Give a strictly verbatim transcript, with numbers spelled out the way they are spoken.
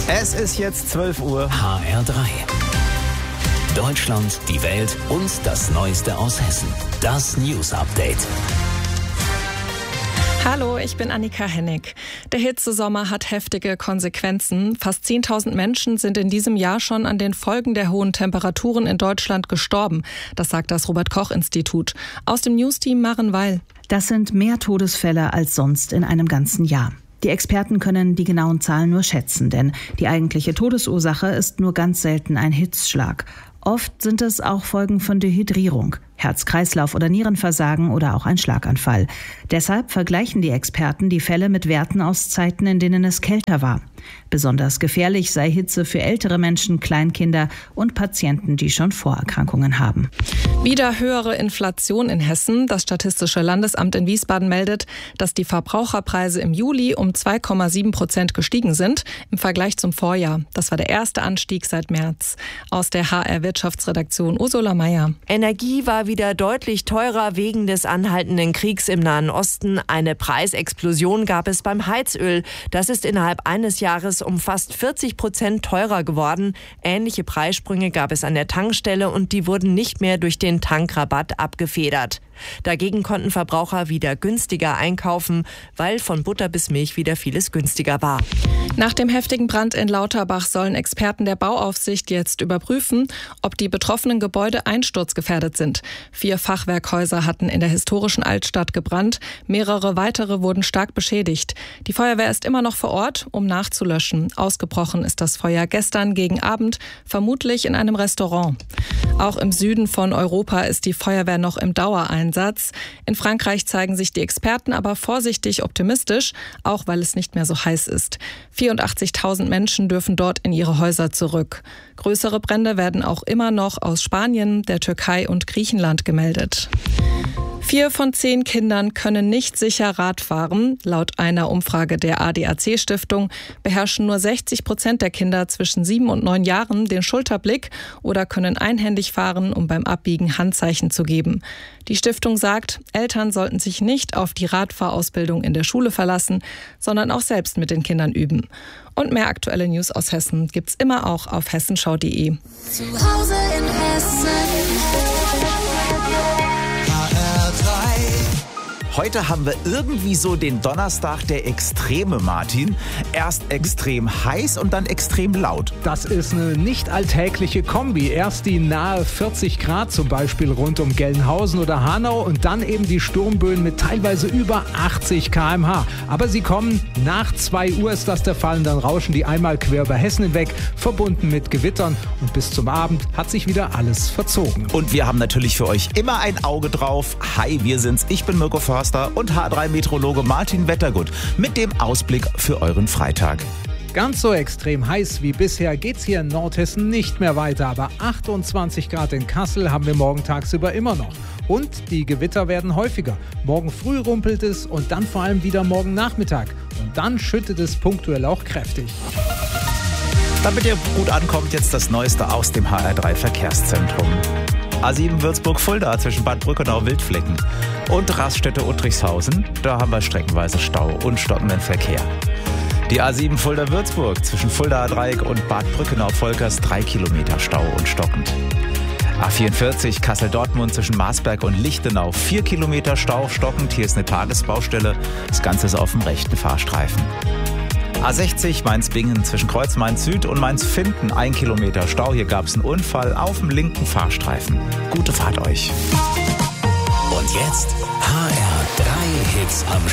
Es ist jetzt zwölf Uhr. H R drei. Deutschland, die Welt und das Neueste aus Hessen. Das News Update. Hallo, ich bin Annika Hennig. Der Hitzesommer hat heftige Konsequenzen. Fast zehntausend Menschen sind in diesem Jahr schon an den Folgen der hohen Temperaturen in Deutschland gestorben. Das sagt das Robert-Koch-Institut. Aus dem Newsteam Maren Weil. Das sind mehr Todesfälle als sonst in einem ganzen Jahr. Die Experten können die genauen Zahlen nur schätzen, denn die eigentliche Todesursache ist nur ganz selten ein Hitzschlag. Oft sind es auch Folgen von Dehydrierung, Herz-Kreislauf- oder Nierenversagen oder auch ein Schlaganfall. Deshalb vergleichen die Experten die Fälle mit Werten aus Zeiten, in denen es kälter war. Besonders gefährlich sei Hitze für ältere Menschen, Kleinkinder und Patienten, die schon Vorerkrankungen haben. Wieder höhere Inflation in Hessen. Das Statistische Landesamt in Wiesbaden meldet, dass die Verbraucherpreise im Juli um zwei Komma sieben Prozent gestiegen sind im Vergleich zum Vorjahr. Das war der erste Anstieg seit März. Aus der H R-Wirtschaftsredaktion Ursula Meier. Energie war wieder deutlich teurer wegen des anhaltenden Kriegs im Nahen Osten. Eine Preisexplosion gab es beim Heizöl. Das ist innerhalb eines Jahres um fast vierzig Prozent teurer geworden. Ähnliche Preissprünge gab es an der Tankstelle und die wurden nicht mehr durch den Tankrabatt abgefedert. Dagegen konnten Verbraucher wieder günstiger einkaufen, weil von Butter bis Milch wieder vieles günstiger war. Nach dem heftigen Brand in Lauterbach sollen Experten der Bauaufsicht jetzt überprüfen, ob die betroffenen Gebäude einsturzgefährdet sind. Vier Fachwerkhäuser hatten in der historischen Altstadt gebrannt, mehrere weitere wurden stark beschädigt. Die Feuerwehr ist immer noch vor Ort, um nachzulöschen. Ausgebrochen ist das Feuer gestern gegen Abend, vermutlich in einem Restaurant. Auch im Süden von Europa ist die Feuerwehr noch im Dauereinsatz. In Frankreich zeigen sich die Experten aber vorsichtig optimistisch, auch weil es nicht mehr so heiß ist. vierundachtzigtausend Menschen dürfen dort in ihre Häuser zurück. Größere Brände werden auch immer noch aus Spanien, der Türkei und Griechenland gemeldet. Vier von zehn Kindern können nicht sicher Rad fahren. Laut einer Umfrage der A D A C-Stiftung beherrschen nur sechzig Prozent der Kinder zwischen sieben und neun Jahren den Schulterblick oder können einhändig fahren, um beim Abbiegen Handzeichen zu geben. Die Stiftung sagt, Eltern sollten sich nicht auf die Radfahrausbildung in der Schule verlassen, sondern auch selbst mit den Kindern üben. Und mehr aktuelle News aus Hessen gibt's immer auch auf hessenschau punkt de. Zu Hause in Hessen. Heute haben wir irgendwie so den Donnerstag der Extreme, Martin. Erst extrem heiß und dann extrem laut. Das ist eine nicht alltägliche Kombi. Erst die nahe vierzig Grad, zum Beispiel rund um Gelnhausen oder Hanau, und dann eben die Sturmböen mit teilweise über achtzig Kilometer pro Stunde. Aber sie kommen nach zwei Uhr ist das der Fall, und dann rauschen die einmal quer über Hessen hinweg, verbunden mit Gewittern. Und bis zum Abend hat sich wieder alles verzogen. Und wir haben natürlich für euch immer ein Auge drauf. Hi, wir sind's. Ich bin Mirko Förster und H drei Meteorologe Martin Wettergut mit dem Ausblick für euren Freitag. Ganz so extrem heiß wie bisher geht's hier in Nordhessen nicht mehr weiter, aber achtundzwanzig Grad in Kassel haben wir morgen tagsüber immer noch. Und die Gewitter werden häufiger. Morgen früh rumpelt es und dann vor allem wieder morgen Nachmittag. Und dann schüttet es punktuell auch kräftig. Damit ihr gut ankommt, jetzt das Neueste aus dem H R drei Verkehrszentrum. A sieben Würzburg-Fulda zwischen Bad Brückenau-Wildflecken und Raststätte-Uttrichshausen. Da haben wir streckenweise Stau und stockenden Verkehr. Die A sieben Fulda-Würzburg zwischen Fulda-Dreieck und Bad Brückenau-Volkers drei Kilometer Stau und stockend. A vierundvierzig Kassel-Dortmund zwischen Marsberg und Lichtenau vier Kilometer Stau stockend. Hier ist eine Tagesbaustelle. Das Ganze ist auf dem rechten Fahrstreifen. A sechzig Mainz-Bingen zwischen Kreuz Mainz-Süd und Mainz-Finden ein Kilometer Stau. Hier gab es einen Unfall auf dem linken Fahrstreifen. Gute Fahrt euch. Und jetzt H R drei Hits am